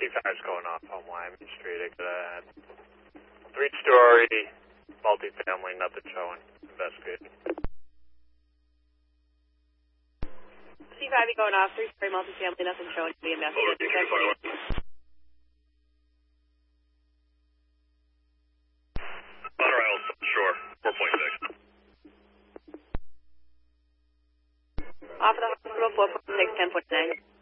C5's going off on Wyman Street. I got a 3-story multifamily, nothing showing. Investigating. C5 going off, 3-story multifamily, nothing showing. Be investigated. On arrival, shore, 4.6. Off of the hospital, 4.6, 10.9.